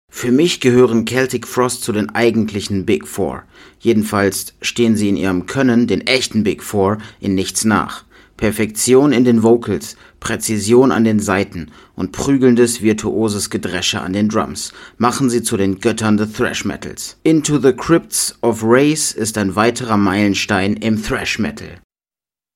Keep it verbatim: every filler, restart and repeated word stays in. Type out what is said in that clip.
Für mich gehören Celtic Frost zu den eigentlichen Big Four. Jedenfalls stehen sie in ihrem Können den echten Big Four in nichts nach. Perfektion in den Vocals, Präzision an den Saiten und prügelndes, virtuoses Gedresche an den Drums machen sie zu den Göttern des Thrash Metals. Into the Crypts of Race ist ein weiterer Meilenstein im Thrash Metal.